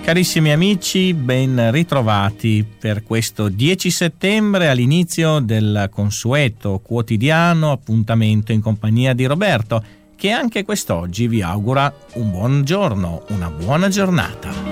Carissimi amici, ben ritrovati per questo 10 settembre all'inizio del consueto quotidiano appuntamento in compagnia di Roberto, che anche quest'oggi vi augura un buon giorno, una buona giornata.